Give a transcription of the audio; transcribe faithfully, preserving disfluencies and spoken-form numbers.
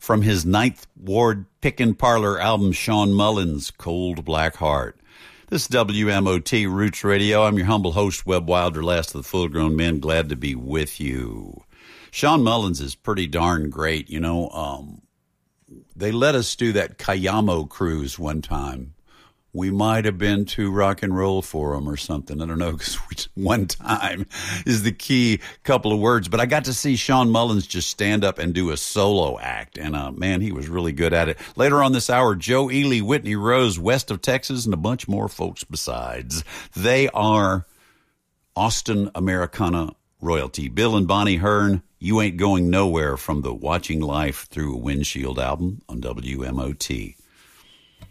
from his Ninth Ward Pick-and Parlor album, Sean Mullins, Cold Black Heart. This is W M O T Roots Radio. I'm your humble host, Webb Wilder, last of the full-grown men. Glad to be with you. Sean Mullins is pretty darn great. You know, um, they let us do that Cayamo cruise one time. We might have been to Rock and Roll Forum or something. I don't know, because one time is the key couple of words. But I got to see Sean Mullins just stand up and do a solo act. And, uh, man, he was really good at it. Later on this hour, Joe Ely, Whitney Rose, West of Texas, and a bunch more folks besides. They are Austin Americana royalty. Bill and Bonnie Hearn, You Ain't Going Nowhere, from the Watching Life Through a Windshield album on W M O T.